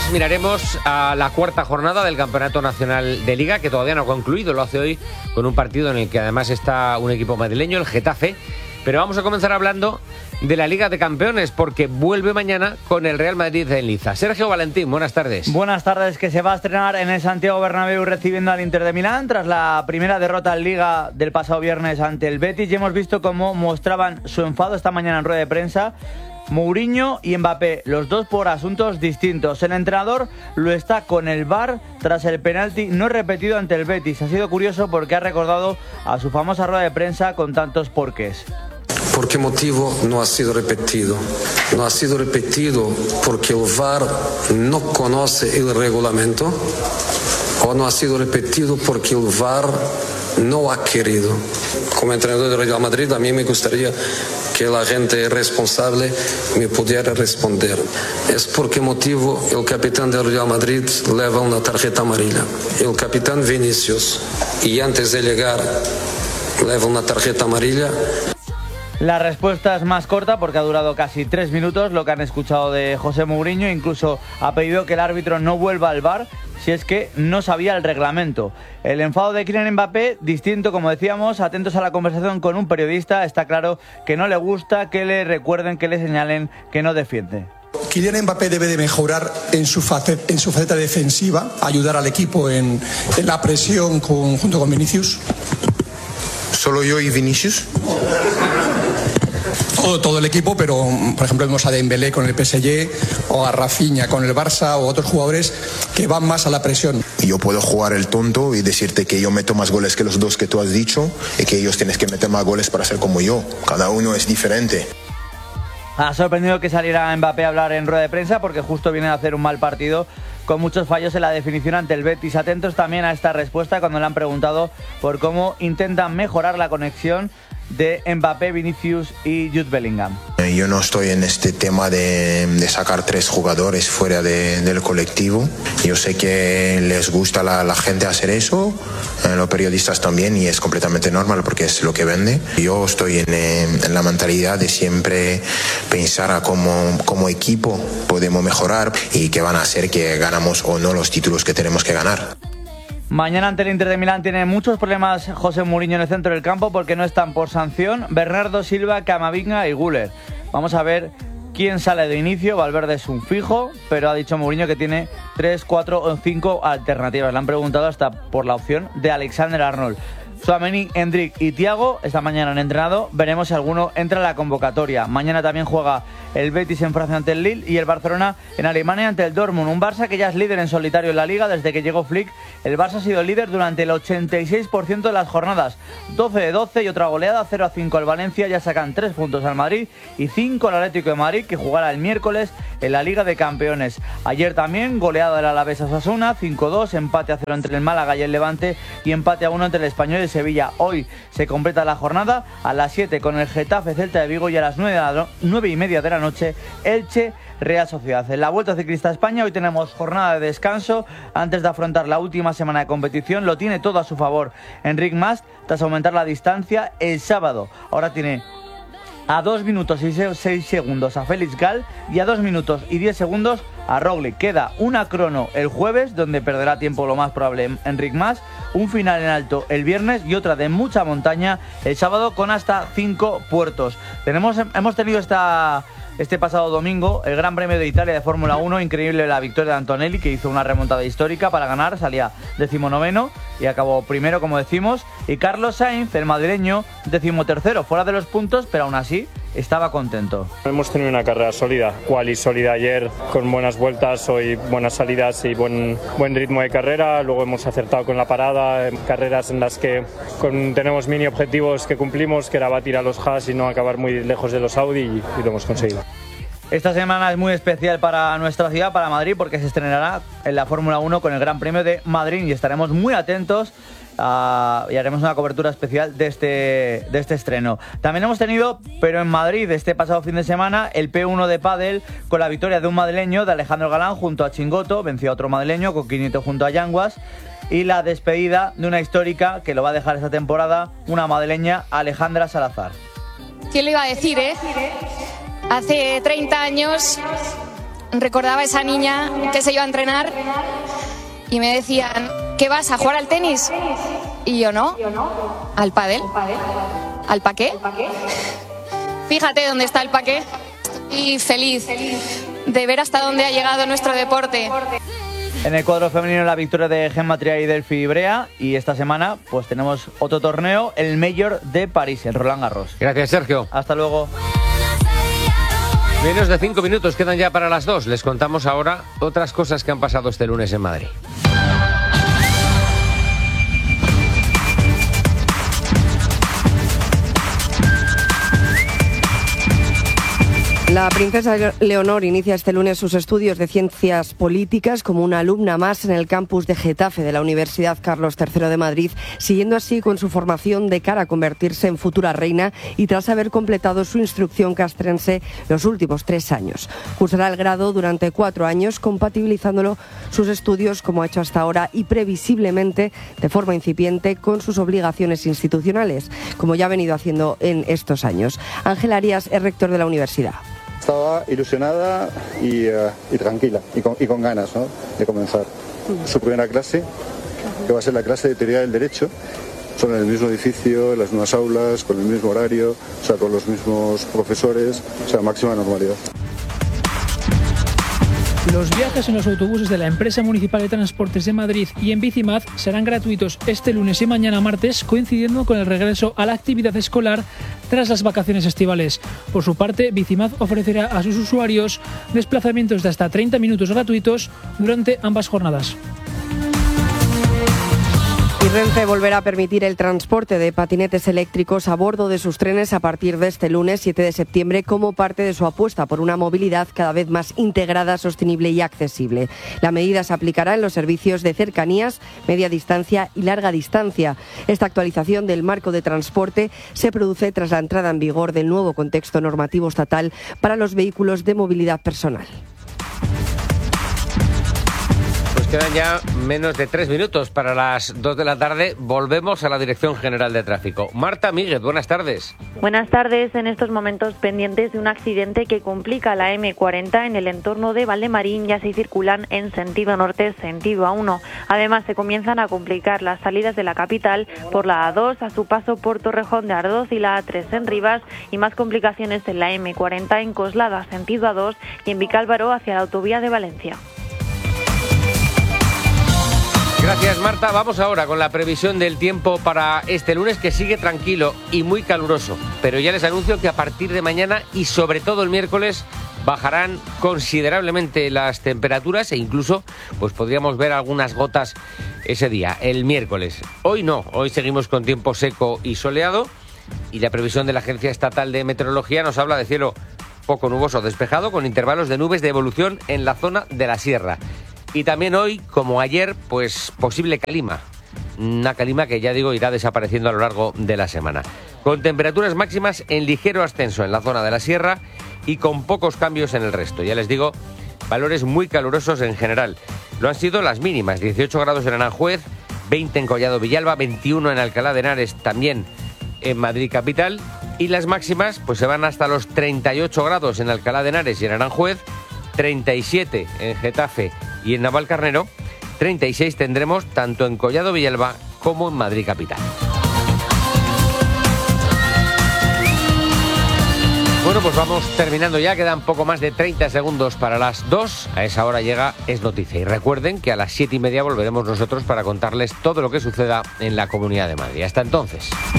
Además, miraremos a la cuarta jornada del Campeonato Nacional de Liga, que todavía no ha concluido. Lo hace hoy con un partido en el que además está un equipo madrileño, el Getafe. Pero vamos a comenzar hablando de la Liga de Campeones, porque vuelve mañana con el Real Madrid en liza. Sergio Valentín, buenas tardes. Buenas tardes, que se va a estrenar en el Santiago Bernabéu recibiendo al Inter de Milán tras la primera derrota en Liga del pasado viernes ante el Betis. Y hemos visto cómo mostraban su enfado esta mañana en rueda de prensa Mourinho y Mbappé, los dos por asuntos distintos. El entrenador lo está con el VAR tras el penalti no repetido ante el Betis. Ha sido curioso porque ha recordado a su famosa rueda de prensa con tantos porqués. ¿Por qué motivo no ha sido repetido? No ha sido repetido porque el VAR no conoce el reglamento, o no ha sido repetido porque el VAR no ha querido. Como entrenador del Real Madrid, a mí me gustaría que la gente responsable me pudiera responder. Es por qué motivo el capitán del Real Madrid lleva una tarjeta amarilla. El capitán Vinicius, y antes de llegar, lleva una tarjeta amarilla. La respuesta es más corta porque ha durado casi 3 minutos lo que han escuchado de José Mourinho. Incluso ha pedido que el árbitro no vuelva al VAR si es que no sabía el reglamento. El enfado de Kylian Mbappé, distinto, como decíamos, atentos a la conversación con un periodista. Está claro que no le gusta que le recuerden, que le señalen que no defiende. Kylian Mbappé debe de mejorar en su faceta defensiva, ayudar al equipo en la presión junto con Vinicius. ¿Solo yo y Vinicius? Todo el equipo, pero por ejemplo vemos a Dembélé con el PSG o a Rafinha con el Barça o otros jugadores que van más a la presión. Yo puedo jugar el tonto y decirte que yo meto más goles que los dos que tú has dicho y que ellos tienen que meter más goles para ser como yo. Cada uno es diferente. Ha sorprendido que saliera Mbappé a hablar en rueda de prensa porque justo viene a hacer un mal partido con muchos fallos en la definición ante el Betis. Atentos también a esta respuesta cuando le han preguntado por cómo intentan mejorar la conexión de Mbappé, Vinicius y Jude Bellingham. Yo no estoy en este tema de sacar 3 jugadores fuera del colectivo. Yo sé que les gusta la gente hacer eso, los periodistas también, y es completamente normal porque es lo que vende. Yo estoy en la mentalidad de siempre pensar a cómo equipo podemos mejorar y qué van a hacer que ganamos o no los títulos que tenemos que ganar. Mañana ante el Inter de Milán tiene muchos problemas José Mourinho en el centro del campo porque no están por sanción Bernardo Silva, Camavinga y Güler. Vamos a ver quién sale de inicio. Valverde es un fijo, pero ha dicho Mourinho que tiene 3, 4 o 5 alternativas. Le han preguntado hasta por la opción de Alexander-Arnold. Tchouaméni, Endrick y Thiago esta mañana han entrenado. Veremos si alguno entra en la convocatoria. Mañana también juega el Betis en Francia ante el Lille y el Barcelona en Alemania ante el Dortmund. Un Barça que ya es líder en solitario en la Liga desde que llegó Flick. El Barça ha sido líder durante el 86% de las jornadas. 12 de 12 y otra goleada, 0-5 al Valencia. Ya sacan 3 puntos al Madrid y 5 al Atlético de Madrid, que jugará el miércoles en la Liga de Campeones. Ayer también goleada del Alavés a Osasuna, 5-2, empate a 0 entre el Málaga y el Levante y empate a 1 entre el Español y Sevilla. Hoy se completa la jornada a las 7 con el Getafe Celta de Vigo y a las 9:30 de la noche Elche Real Sociedad. En la Vuelta Ciclista a España hoy tenemos jornada de descanso antes de afrontar la última semana de competición. Lo tiene todo a su favor Enric Mas tras aumentar la distancia el sábado. Ahora tiene a 2 minutos y 6 segundos a Félix Gal y a 2 minutos y 10 segundos a Roglic. Queda una crono el jueves, donde perderá tiempo lo más probable Enric Mas, un final en alto el viernes y otra de mucha montaña el sábado con hasta 5 puertos. Hemos tenido este pasado domingo el Gran Premio de Italia de Fórmula 1, increíble la victoria de Antonelli, que hizo una remontada histórica para ganar, salía 19º y acabó primero, como decimos, y Carlos Sainz, el madrileño, 13º, fuera de los puntos, pero aún así estaba contento. Hemos tenido una carrera sólida, quali sólida ayer, con buenas vueltas, hoy buenas salidas y buen ritmo de carrera. Luego hemos acertado con la parada, carreras en las que tenemos mini objetivos que cumplimos, que era batir a los Haas y no acabar muy lejos de los Audi, y lo hemos conseguido. Esta semana es muy especial para nuestra ciudad, para Madrid, porque se estrenará en la Fórmula 1 con el Gran Premio de Madrid y estaremos muy atentos y haremos una cobertura especial de este estreno. También hemos tenido, pero en Madrid, este pasado fin de semana, el P1 de pádel con la victoria de un madrileño, de Alejandro Galán, junto a Chingoto, venció a otro madrileño, Coquinito junto a Yanguas, y la despedida de una histórica que lo va a dejar esta temporada, una madrileña, Alejandra Salazar. ¿Quién le iba a decir, Hace 30 años recordaba a esa niña que se iba a entrenar y me decían, ¿qué vas, a jugar al tenis? Y yo no, al pádel. ¿Al paqué? Fíjate dónde está el paqué. Y feliz de ver hasta dónde ha llegado nuestro deporte. En el cuadro femenino la victoria de Gemma Triay y Delphi Brea, y esta semana pues tenemos otro torneo, el Major de París, el Roland Garros. Gracias, Sergio. Hasta luego. Menos de 5 minutos quedan ya para las 2. Les contamos ahora otras cosas que han pasado este lunes en Madrid. La princesa Leonor inicia este lunes sus estudios de ciencias políticas como una alumna más en el campus de Getafe de la Universidad Carlos III de Madrid, siguiendo así con su formación de cara a convertirse en futura reina y tras haber completado su instrucción castrense los últimos 3 años. Cursará el grado durante 4 años, compatibilizándolo sus estudios como ha hecho hasta ahora y previsiblemente de forma incipiente con sus obligaciones institucionales, como ya ha venido haciendo en estos años. Ángel Arias es rector de la universidad. Estaba ilusionada y tranquila y con ganas, ¿no?, de comenzar su primera clase, que va a ser la clase de teoría del derecho. Son en el mismo edificio, en las mismas aulas, con el mismo horario, o sea, con los mismos profesores, o sea, máxima normalidad. Los viajes en los autobuses de la empresa municipal de transportes de Madrid y en Bicimad serán gratuitos este lunes y mañana martes, coincidiendo con el regreso a la actividad escolar tras las vacaciones estivales. Por su parte, Bicimad ofrecerá a sus usuarios desplazamientos de hasta 30 minutos gratuitos durante ambas jornadas. Y Renfe volverá a permitir el transporte de patinetes eléctricos a bordo de sus trenes a partir de este lunes 7 de septiembre como parte de su apuesta por una movilidad cada vez más integrada, sostenible y accesible. La medida se aplicará en los servicios de cercanías, media distancia y larga distancia. Esta actualización del marco de transporte se produce tras la entrada en vigor del nuevo contexto normativo estatal para los vehículos de movilidad personal. Quedan ya menos de 3 minutos para las 2 de la tarde. Volvemos a la Dirección General de Tráfico. Marta Míguez, buenas tardes. Buenas tardes. En estos momentos pendientes de un accidente que complica la M40 en el entorno de Valdemarín. Ya se circulan en sentido norte, sentido A1. Además, se comienzan a complicar las salidas de la capital por la A2 a su paso por Torrejón de Ardoz y la A3 en Rivas, y más complicaciones en la M40 en Coslada, sentido A2, y en Vicálvaro hacia la autovía de Valencia. Gracias, Marta. Vamos ahora con la previsión del tiempo para este lunes, que sigue tranquilo y muy caluroso. Pero ya les anuncio que a partir de mañana y sobre todo el miércoles bajarán considerablemente las temperaturas e incluso pues podríamos ver algunas gotas ese día, el miércoles. Hoy no, hoy seguimos con tiempo seco y soleado y la previsión de la Agencia Estatal de Meteorología nos habla de cielo poco nuboso despejado con intervalos de nubes de evolución en la zona de la sierra. Y también hoy, como ayer, pues posible calima. Una calima que ya digo irá desapareciendo a lo largo de la semana. Con temperaturas máximas en ligero ascenso en la zona de la sierra y con pocos cambios en el resto. Ya les digo, valores muy calurosos en general. Lo han sido las mínimas, 18 grados en Aranjuez, 20 en Collado Villalba, 21 en Alcalá de Henares, también en Madrid capital. Y las máximas pues se van hasta los 38 grados en Alcalá de Henares y en Aranjuez, 37 en Getafe y en Navalcarnero, 36 tendremos tanto en Collado Villalba como en Madrid capital. Bueno, pues vamos terminando ya, quedan poco más de 30 segundos para las 2. A esa hora llega Es Noticia. Y recuerden que a las 7:30 volveremos nosotros para contarles todo lo que suceda en la Comunidad de Madrid. Hasta entonces.